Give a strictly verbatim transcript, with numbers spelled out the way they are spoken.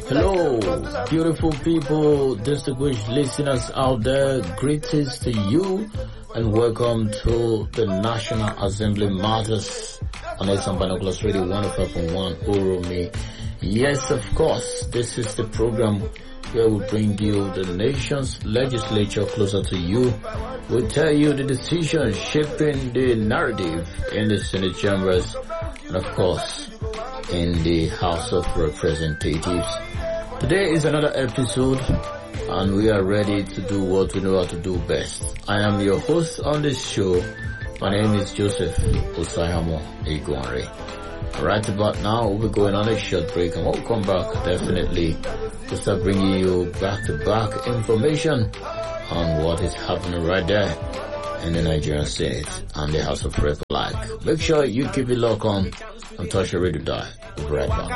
Hello, beautiful people, distinguished listeners out there. Greetings to you and welcome to the National Assembly Matters on X M Binoculars Radio one oh five point one Oromi. Yes, of course, this is the program where we bring you the nation's legislature closer to you. We tell you the decisions shaping the narrative in the Senate chambers and of course in the House of Representatives. Today is another episode and we are ready to do what we know how to do best. I am your host on this show. My name is Joseph Osayamo Eguanre. Right about now, we'll be going on a short break and we'll come back definitely to start bringing you back-to-back information on what is happening right there in the Nigerian Senate and the House of Rep alike. Make sure you keep it locked on and touch your radio dial. We'll be right back.